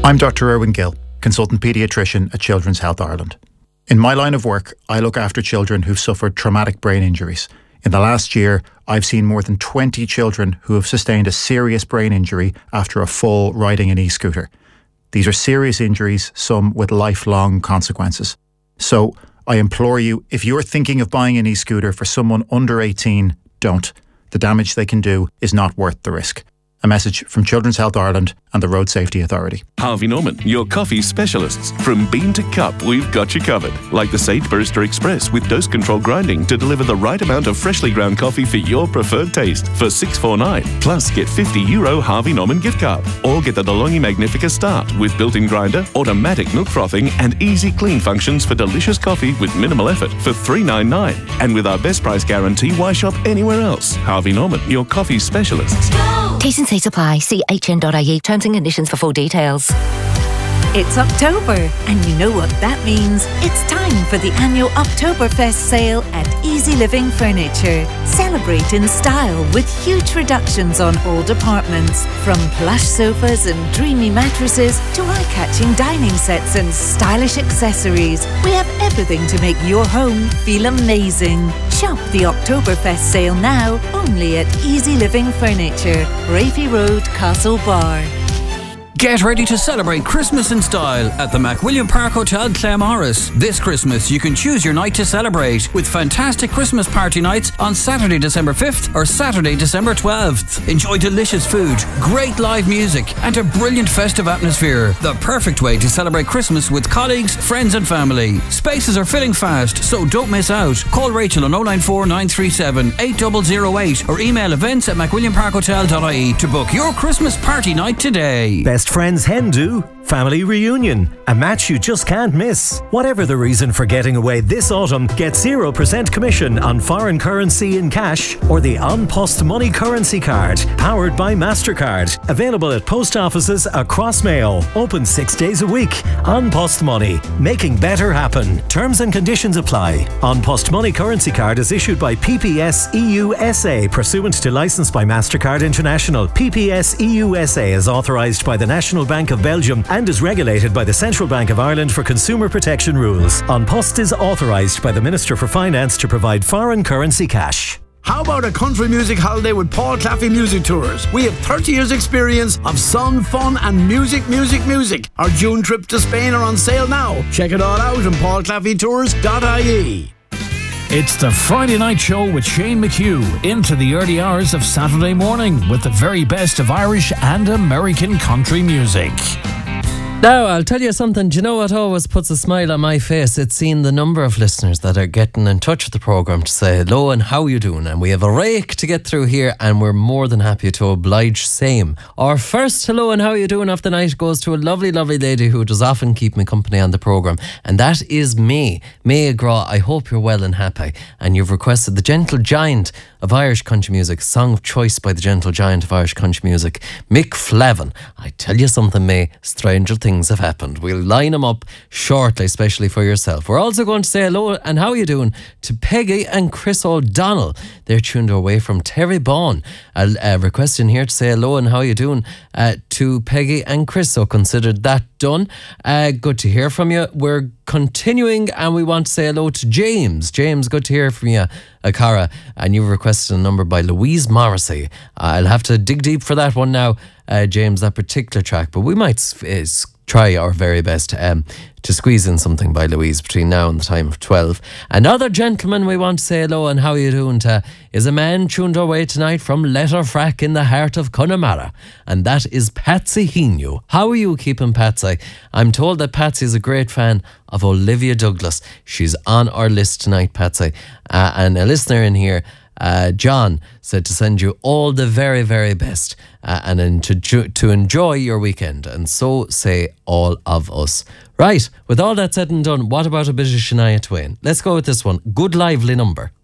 I'm Dr. Erwin Gill, consultant paediatrician at Children's Health Ireland. In my line of work, I look after children who've suffered traumatic brain injuries. In the last year, I've seen more than 20 children who have sustained a serious brain injury after a fall riding an e-scooter. These are serious injuries, some with lifelong consequences. So I implore you, if you're thinking of buying an e-scooter for someone under 18, don't. The damage they can do is not worth the risk. A message from Children's Health Ireland and the Road Safety Authority. Harvey Norman, your coffee specialists. From bean to cup, we've got you covered. Like the Sage Barista Express with dose control grinding to deliver the right amount of freshly ground coffee for your preferred taste for €6.49. Plus, get €50 Harvey Norman gift card. Or get the DeLonghi Magnifica Start with built-in grinder, automatic milk frothing and easy clean functions for delicious coffee with minimal effort for $3.99. And with our best price guarantee, why shop anywhere else? Harvey Norman, your coffee specialists. T's and C's apply. See hn.ie. Terms and conditions for full details. It's October, and you know what that means. It's time for the annual Oktoberfest sale at Easy Living Furniture. Celebrate in style with huge reductions on all departments. From plush sofas and dreamy mattresses to eye-catching dining sets and stylish accessories. We have everything to make your home feel amazing. Shop the Oktoberfest sale now, only at Easy Living Furniture, Raffy Road, Castlebar. Get ready to celebrate Christmas in style at the McWilliam Park Hotel, Claremorris. This Christmas, you can choose your night to celebrate with fantastic Christmas party nights on Saturday, December 5th or Saturday, December 12th. Enjoy delicious food, great live music and a brilliant festive atmosphere. The perfect way to celebrate Christmas with colleagues, friends and family. Spaces are filling fast, so don't miss out. Call Rachel on 094 937 8008 or email events@macwilliamparkhotel.ie to book your Christmas party night today. Best Friends Hen Do Family Reunion. A match you just can't miss. Whatever the reason for getting away this autumn, get 0% commission on foreign currency in cash or the An Post Money Currency Card, powered by MasterCard. Available at post offices across Mayo. Open 6 days a week. An Post Money, making better happen. Terms and conditions apply. An Post Money Currency Card is issued by PPS EU SA, pursuant to licence by MasterCard International. PPS EU SA is authorised by the National Bank of Belgium and is regulated by the Central Bank of Ireland for consumer protection rules. An Post is authorised by the Minister for Finance to provide foreign currency cash. How about a country music holiday with Paul Claffey Music Tours? We have 30 years experience of sun, fun and music. Our June trip to Spain are on sale now. Check it all out on paulclaffeytours.ie. It's the Friday Night Show with Shane McHugh into the early hours of Saturday morning with the very best of Irish and American country music. Now, I'll tell you something. Do you know what always puts a smile on my face? It's seeing the number of listeners that are getting in touch with the programme to say hello and how you doing. And we have a rake to get through here and we're more than happy to oblige same. Our first hello and how you doing of the night goes to a lovely, lovely lady who does often keep me company on the programme. And that is May Agra. I hope you're well and happy. And you've requested the Gentle Giant of Irish country music, song of choice by the Gentle Giant of Irish country music, Mick Flavin. I tell you something, May, stranger things have happened. We'll line them up shortly, especially for yourself. We're also going to say hello and how are you doing to Peggy and Chris O'Donnell. They're tuned away from Terry Bawn. I'll request in here to say hello and how are you doing to Peggy and Chris. So considered that done. Good to hear from you. We're continuing and we want to say hello to James. James, good to hear from you, Cara. And you've requested a number by Louise Morrissey. I'll have to dig deep for that one now, James, that particular track. But we might try our very best to squeeze in something by Louise between now and the time of 12. Another gentleman we want to say hello and how are you doing to is a man tuned away tonight from Letterfrack in the heart of Connemara, and that is Patsy Heanue. How are you keeping, Patsy? I'm told that Patsy is a great fan of Olivia Douglas. She's on our list tonight, Patsy. And a listener in here, John, said to send you all the very, very best and then to enjoy your weekend. And so say all of us. Right, with all that said and done, what about a bit of Shania Twain? Let's go with this one. Good Lively Number.